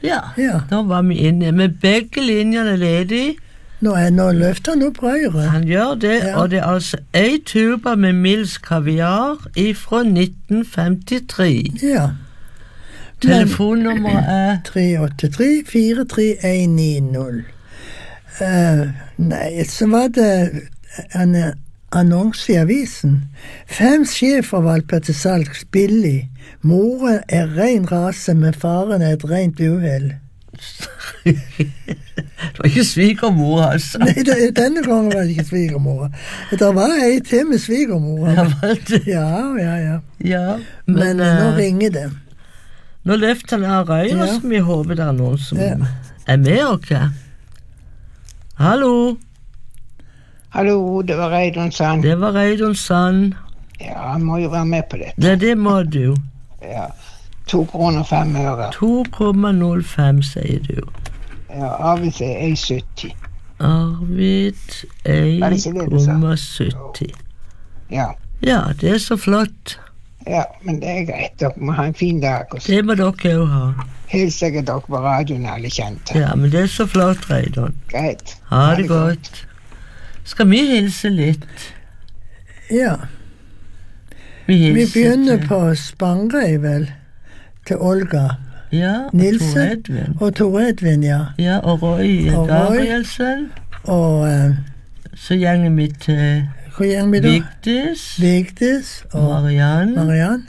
Ja, Ja. da var vi inne. Men begge linjene ledig. Nå løfter han opp røret. Han gjør det, Ja. og det er altså ei tuba med Mills kaviar fra 1953. Ja. Telefonnummeret er 383-43190. Nei, så var det en annonse i avisen. 5 schæfervalper til salgs billig. Moren er ren rase, men faren er et rent uhell. Det var ikke svigermor, altså. Nei, denne gangen var det ikke svigermor. Det var ei til med svigermor. Ja, var det? Ja. Ja, Men nå ringer det. Nå løfter han av røyre, Ja. så vi håper det er noen som Ja. er med oss. Hallo, Hallo, det var Reidun Sand. det var Reidun Sand. Ja, han må jo være med på dette. Ja, det må du. Ja. 2 kroner 5 øre. 2,05, sier du. Ja, Arvid er 1,70. Arvid Er det ikke det du sa? 1,70. Ja. Ja, det er så flott. Ja, men det er greit. Dere må ha en fin dag. Og Det må dere òg ha. hils sikkert dere på radioen, alle kjente. Ja, men det er så flott, Reidun. Greit. Ha det godt. Skal vi hilse litt? Ja. Vi Vi hilser begynner til- på Spangereid, vel. Til Olga. Ja, og Nilsen. Tor Edvin. Og Tor Edvin, ja. Ja, og Roy Og Roy. Gabrielsen. Og Så gjenger vi til hvor gjør vi da? Vigdis Vigdis og og Mariann. Mariann.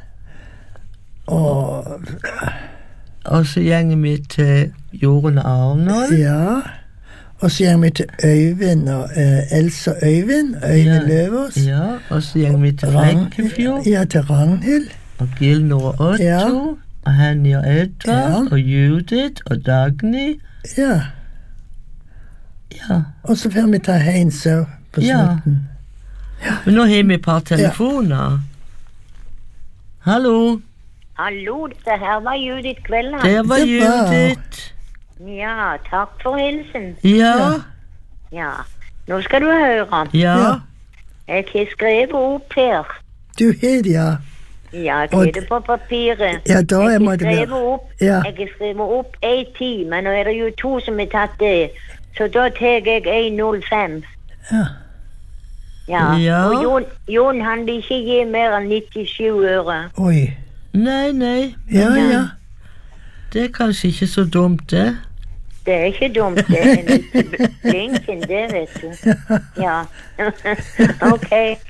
Og så gjenger vi til Jorunn Arnold. Ja. Og så gjør vi til Øyvind og Else og Øyvind. Øyvind Løvås. Ja, og så gjenger vi til Flekkefjord. Ja, til Ragnhild. Og Gilnor og Otto. Ja. Og Henny og Edvard. Ja. Og Judith og Dagny. Ja. Ja. Og så får vi ta Heinz òg på Ja. slutten. Men nå har vi et par telefoner. Hallo, Hallo, det her var Judith Kvelland. det var Det var- Judith. Ja, takk for hilsen. Ja, Ja, nå skal du høre. ja. Ja. Jeg har skrevet opp her. Du har det, ja. Ja, jeg Og- har det på papiret. Ja, da jeg må har det være- skrevet opp, Ja. jeg har skrevet opp 1,10, men nå er det jo 2 som har tatt det. Så da tar jeg 1,05. Ja. Ja. Ja. Og Jon han vil ikke gi mer enn 97 øre. Oi. Nei. Ja, ja. Det er kanskje ikke så dumt, det. Det er ikke dumt, det er litt blinken, det vet du. Ja. Ok.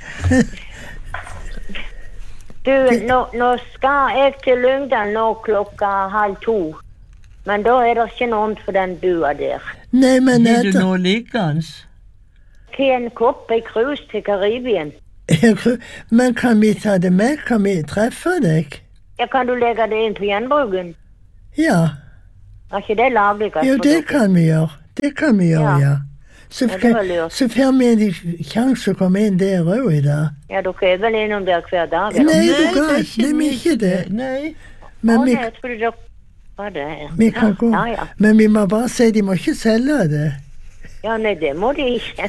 Du, nå skal jeg til Lyngdal nå 1:30. Men da er det ikke noe for den bua der. Nei, men Har du nå liggende? Hva er en kopp i cruise til Karibien? Men kan vi ta det med? Kan vi treffe deg? Ja, kan du legge det inn på gjenbruken? Ja. Er ikke det laglig? Jo, det kan vi gjøre. Det kan vi gjøre, ja. Så, Ja, det var lurt. så får vi en sjanse å komme inn der òg i dag. Ja, dere er vel innom der hver dag? Nei, eller? du kan ikke. Vi er ikke det. Nei. Men Å, vi, nei, jeg trodde dere var det. Ja. vi kan gå. Ja, ja. Men vi må bare si de må ikke selge det. Ja, nei, det må de ikke.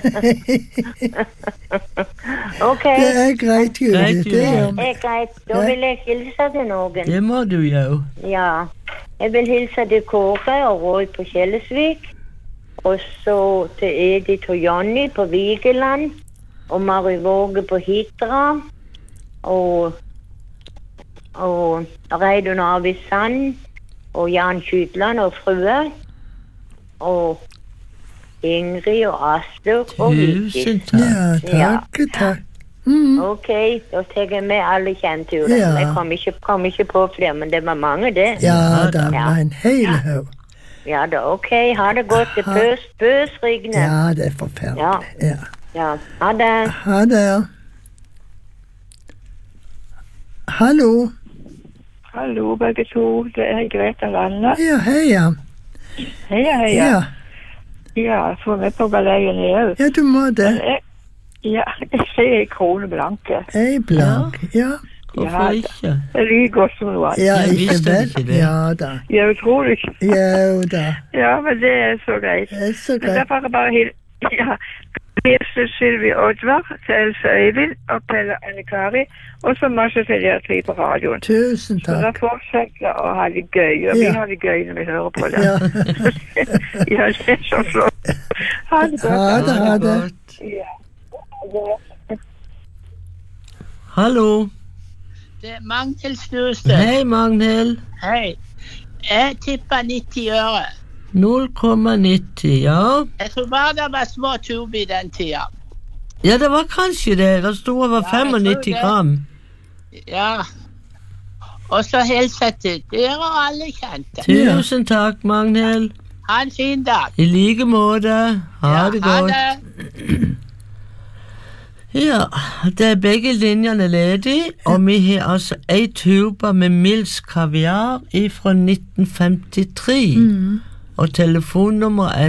Ok. Det er greit, Judith. Greit, Det gjør Det vi. er greit. Da vil jeg hilse til noen. Det må du jo. Ja. Jeg vil hilse til Kåre og Roy på Kjellesvik. Og så til Edith og Jonny på Vigeland. Og Mari Våge på Hitra. Og Reidun Arvid Sand. Og Jan Skytland og frue. Og Ingrid og Asluk og Tusen Vigdis. takk. Ja, takk. Mm. Ok, da tar jeg med alle kjente jo. Ja. Jeg kom ikke på flere, men det var mange det. Ja, det Ja. var en hel haug. Ja da, ok. Ha det godt. Det bøs regne. Ja, det er forferdelig. Ja. Ja. Ha det. Ha det. Hallo. Hallo, begge to. Det er Greta Lande. Ja, heia. Heia. Ja, Ja, jeg får med på galeien i òg. ja, du må det. Jeg ser ei krone blanke. Ei blank. Ja, Hvorfor ikke? Det lyver godt som noe annet. ja, Jeg ikke visste vel? ikke det. Ja da. Jeg tror det ikke. Jo da. Ja, men det er så greit. Det er så Men da greit. får jeg bare Ja. Til Sylvi Oddvar, til Else Øyvind og Pelle Anne-Kari, og så masse til dere tre på radioen. Tusen Så da takk. fortsetter å ha det gøy, og vi Ja. har det gøy når vi hører på det. Ja. Ja, det er så flott. Ha det godt. Ha det. Godt. Ja. Hallo. Det er Magnhild Snustøl. Hei, Magnhild. Hei. Jeg tipper 90 øre. 0,90, ja. Jeg tror bare det var små tuber i den tida. Ja, det var kanskje det. Det sto over Ja, jeg tror 95 det. gram. Ja. Og så hilser jeg til dere og alle kjente. Tusen takk, Magnhild. Ha en fin dag. I like måte. Ha det Ha godt. det. Ja, det er begge linjene ledige, og vi har altså ei tube med Mills kaviar fra 1953. Og telefonnummer er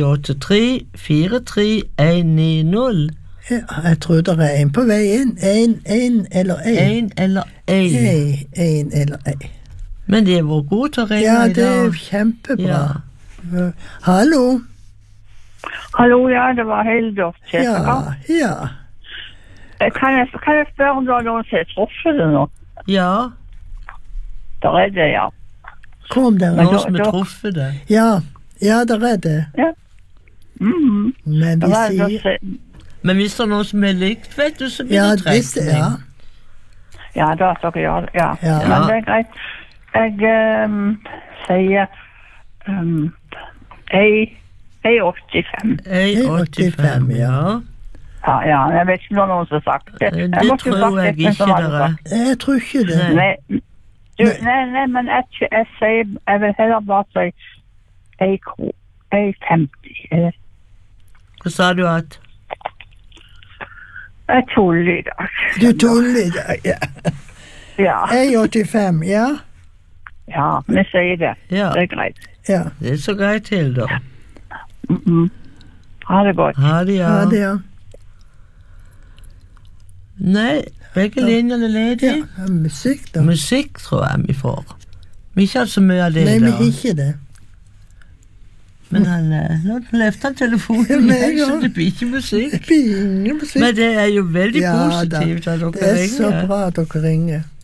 383-43190. Ja, jeg tror det er en på vei inn. En eller ei. En eller ei. En eller ei. Men de har vært gode til å ringe Ja, i det er dag. kjempebra. Hallo? Hallo, ja, det var Hildur Ja, Kjersgaard. ja. Kan jeg spørre om du har noen som har truffet det nå? Ja, Der er det, ja. Kom dere. Men noen da- som har da- truffet det. Ja, der er det. Mhm. Men Da vi var det sier... å se- Men hvis det er noen som er likt, vet du, så blir Ja, det hvis det, ja. trekning. Ja, da skal jeg gjøre det, ja. Ja. Men det er greit. Jeg sier 1,85. 1,85, ja. Ja, jeg vet ikke noen som har sagt det. Det måtte jo tror sagt jeg det, men så ikke var det dere. sagt. Jeg tror ikke det. Nei. Nei, men jeg sier, jeg vil heller bare si 1,50. Hva sa du at? Jeg tuller i dag. Du tuller i dag, ja. Ja, 1,85, ja. ja, vi sier det. Ja, Det er greit. Ja, det er så greit, Hilda. Mhm. Ha det godt. Ha det, ja ja. det er. Nei, begge linjene er ledige. Ja, musikk da. Musikk tror jeg vi får. Vi har ikke hatt så mye av det Nei, i vi dag. har ikke det. Men nå løfter han telefonen Ja, igjen, ja. så det blir ikke musikk. Det blir ingen musikk. Men det er jo veldig Ja, da. positivt at Det dere er så ringer. bra at dere ringer.